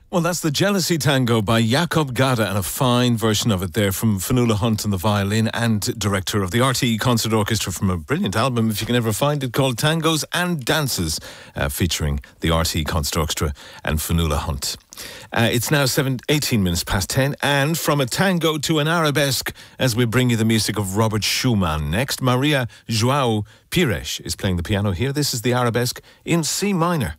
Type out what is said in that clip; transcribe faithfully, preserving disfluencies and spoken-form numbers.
Well, that's the Jealousy Tango by Jakob Gada, and a fine version of it there from Fionnuala Hunt on the violin, and director of the R T E Concert Orchestra, from a brilliant album, if you can ever find it, called Tangos and Dances, uh, featuring the R T E Concert Orchestra and Fionnuala Hunt. Uh, it's now seven, eighteen minutes past ten, and from a tango to an arabesque, as we bring you the music of Robert Schumann. Next, Maria João Pires is playing the piano here. This is the arabesque in C minor.